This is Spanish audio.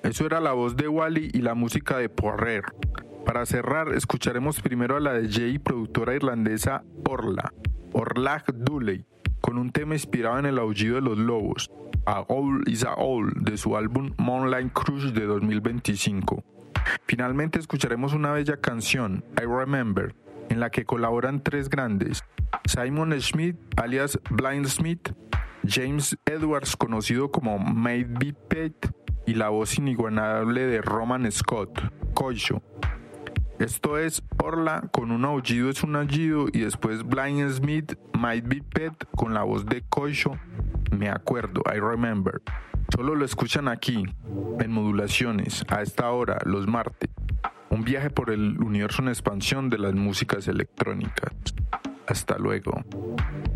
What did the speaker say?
Eso era la voz de Wally y la música de Porrer. Para cerrar, escucharemos primero a la DJ y productora irlandesa Orla Dooley, con un tema inspirado en el aullido de los lobos, A Owl is a Owl, de su álbum Moonlight Cruise de 2025. Finalmente escucharemos una bella canción, I Remember, en la que colaboran tres grandes: Simon Smith, alias Blind Smith, James Edwards, conocido como Maybe Pete, y la voz inigualable de Roman Scott, Koisho. Esto es Orla con un aullido es un aullido y después Blind Smith, Might Be Pet con la voz de Koisho, Me Acuerdo, I Remember. Solo lo escuchan aquí, en Modulaciones, a esta hora, los martes. Un viaje por el universo en expansión de las músicas electrónicas. Hasta luego.